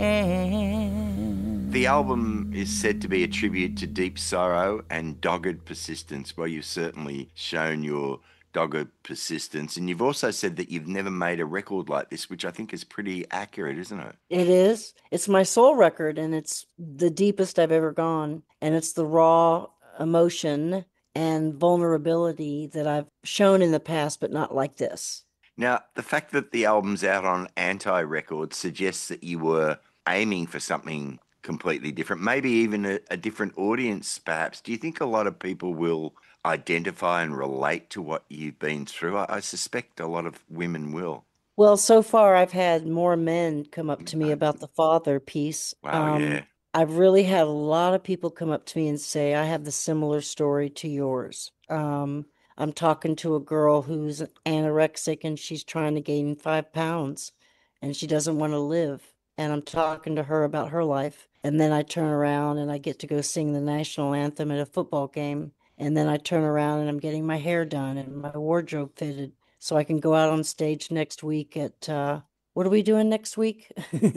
The album is said to be a tribute to deep sorrow and dogged persistence. Well, you've certainly shown your dogged persistence. And you've also said that you've never made a record like this, which I think is pretty accurate, isn't it? It is. It's my soul record, and it's the deepest I've ever gone. And it's the raw emotion and vulnerability that I've shown in the past, but not like this. Now, the fact that the album's out on Anti Records suggests that you were aiming for something completely different, maybe even a different audience, perhaps. Do you think a lot of people will identify and relate to what you've been through? I suspect a lot of women will. Well, so far I've had more men come up to me about the father piece. Wow, yeah. I've really had a lot of people come up to me and say, I have the similar story to yours. I'm talking to a girl who's anorexic and she's trying to gain 5 pounds and she doesn't want to live. And I'm talking to her about her life. And then I turn around and I get to go sing the national anthem at a football game. And then I turn around and I'm getting my hair done and my wardrobe fitted so I can go out on stage next week at what are we doing next week?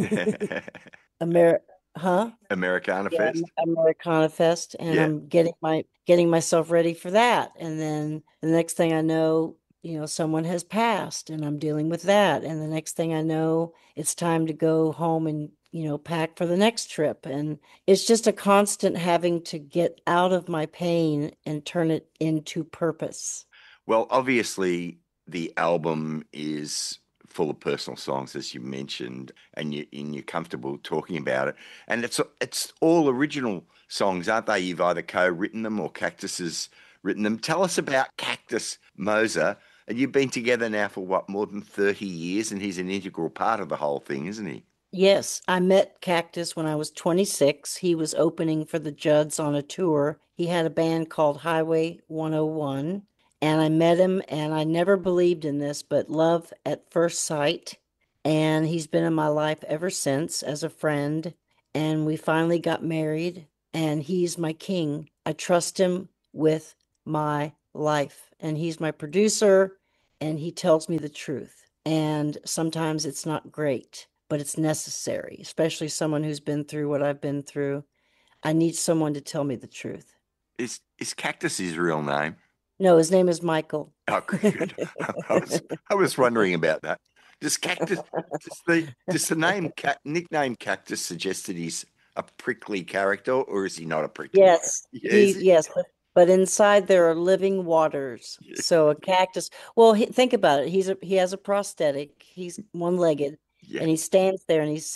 Amer huh? Americana Yeah, Fest? Americana Fest, and Yeah. I'm getting myself ready for that. And then the next thing I know, someone has passed and I'm dealing with that. And the next thing I know, it's time to go home and, pack for the next trip. And it's just a constant having to get out of my pain and turn it into purpose. Well, obviously, the album is full of personal songs, as you mentioned, and you're comfortable talking about it. And it's all original songs, aren't they? You've either co-written them or Cactus has written them. Tell us about Cactus Moser. And you've been together now for what, more than 30 years, and he's an integral part of the whole thing, isn't he? Yes, I met Cactus when I was 26. He was opening for the Judds on a tour. He had a band called Highway 101, and I met him, and I never believed in this, but love at first sight. And he's been in my life ever since as a friend. And we finally got married, and he's my king. I trust him with my life, and he's my producer, and he tells me the truth. And sometimes it's not great, but it's necessary, especially someone who's been through what I've been through. I need someone to tell me the truth. Is Cactus his real name? No, his name is Michael. Oh, good. I was wondering about that. Does Cactus does the nickname Cactus suggest that he's a prickly character, or is he not a prickly character? Yes, Yeah, is he? but inside there are living waters. Yeah, So a cactus. Well, think about it. He has a prosthetic. He's one-legged, yeah, and he stands there, and he's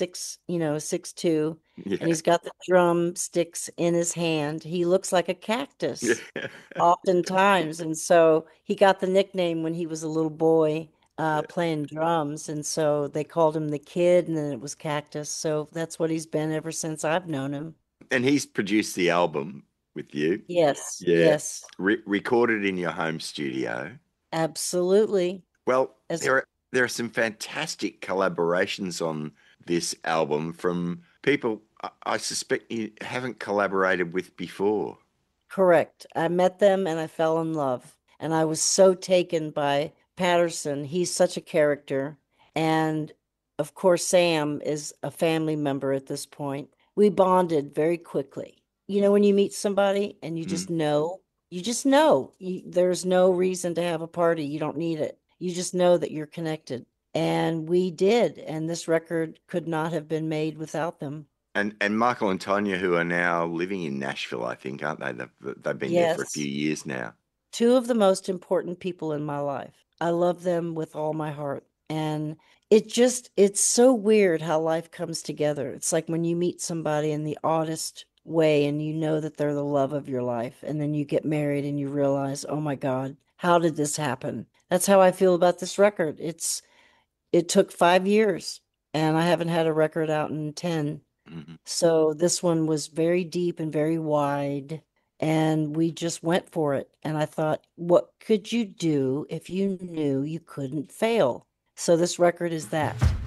6'2", and yeah, he's got the drumsticks in his hand. He looks like a cactus yeah. oftentimes, and so he got the nickname when he was a little boy playing drums, and so they called him the Kid, and then it was Cactus. So that's what he's been ever since I've known him. And he's produced the album with you. Yes, Yeah, yes, recorded in your home studio. absolutely. Well, As there are some fantastic collaborations on this album from people I suspect you haven't collaborated with before. correct. I met them and I fell in love. And I was so taken by Patterson. He's such a character. And of course, Sam is a family member at this point. We bonded very quickly. When you meet somebody and Mm. you just know. There's no reason to have a party. You don't need it. You just know that you're connected. And we did. And this record could not have been made without them. And Michael and Tonya, who are now living in Nashville, I think, aren't they? They've been there for a few Yes. years now. Two of the most important people in my life. I love them with all my heart. And it's so weird how life comes together. It's like when you meet somebody in the oddest way and you know that they're the love of your life. And then you get married and you realize, oh my God, how did this happen? That's how I feel about this record. It took 5 years and I haven't had a record out in 10. Mhm. So this one was very deep and very wide, and we just went for it. And I thought, what could you do if you knew you couldn't fail? So this record is that.